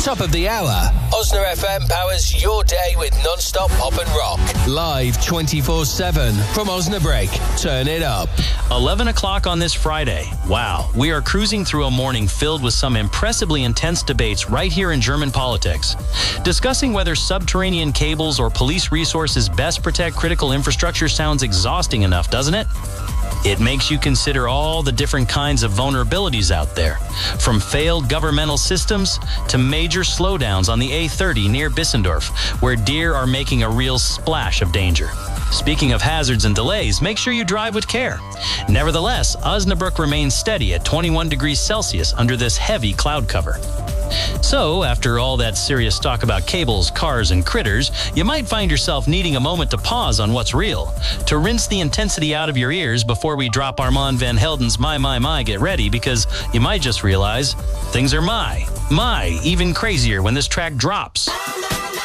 Top of the hour. Osna FM powers your day with non-stop pop and rock. Live 24/7 from Osnabrück. Turn it up. 11 o'clock on this Friday. Wow, we are cruising through a morning filled with some impressively intense debates right here in German politics. Discussing whether subterranean cables or police resources best protect critical infrastructure sounds exhausting enough, doesn't it? It makes you consider all the different kinds of vulnerabilities out there, from failed governmental systems to major slowdowns on the A30 near Bissendorf, where deer are making a real splash of danger. Speaking of hazards and delays, make sure you drive with care. Nevertheless, Osnabrück remains steady at 21 degrees Celsius under this heavy cloud cover. So, after all that serious talk about cables, cars, and critters, you might find yourself needing a moment to pause on what's real, to rinse the intensity out of your ears before we drop Armand Van Helden's My, Get Ready, because you might just realize things are even crazier when this track drops.